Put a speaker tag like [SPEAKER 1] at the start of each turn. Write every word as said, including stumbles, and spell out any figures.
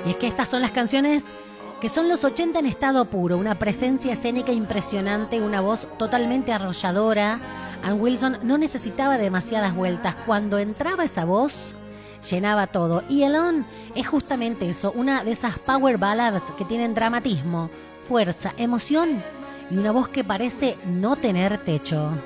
[SPEAKER 1] Y es que estas son las canciones que son los ochenta en estado puro, una presencia escénica impresionante, una voz totalmente arrolladora. Ann Wilson no necesitaba demasiadas vueltas. Cuando entraba esa voz, llenaba todo. Y Alone es justamente eso, una de esas power ballads que tienen dramatismo, fuerza, emoción y una voz que parece no tener techo.